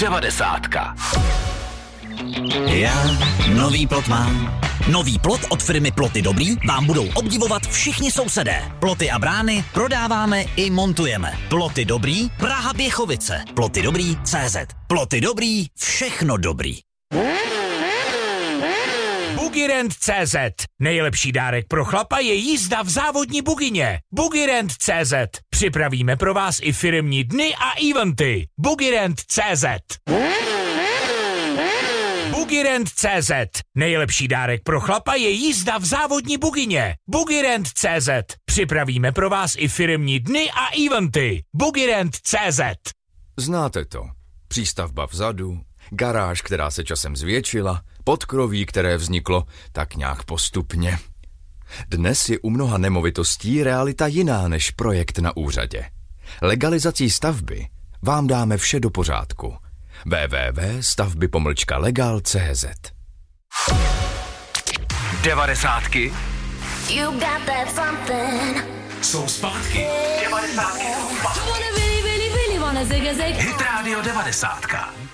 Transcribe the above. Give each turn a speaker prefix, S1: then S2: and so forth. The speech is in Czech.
S1: Devadesátka.
S2: Já nový plot mám. Nový plot od firmy Ploty Dobrý vám budou obdivovat všichni sousedé. Ploty a brány prodáváme i montujeme. Ploty Dobrý, Praha Běchovice. Ploty Dobrý CZ. Ploty Dobrý, všechno dobrý.
S3: Bugirend.cz. Nejlepší dárek pro chlapa je jízda v závodní bugině. Bugirend.cz. Připravíme pro vás i firemní dny a eventy. Bugirend.cz. Bugirend.cz. Nejlepší dárek pro chlapa je jízda v závodní bugině. Bugirend.cz. Připravíme pro vás i firemní dny a eventy. Bugirend.cz.
S4: Znáte to. Přístavba vzadu, garáž, která se časem zvětšila, podkroví, které vzniklo tak nějak postupně. Dnes je u mnoha nemovitostí realita jiná než projekt na úřadě. Legalizací stavby vám dáme vše do pořádku. www.stavby-legal.cz.
S1: Devadesátky
S5: You got that something.
S1: jsou zpátky. Devadesátky jsou zpátky.
S5: Wanna really, really, really wanna zig a zig.
S1: Hit Radio 90.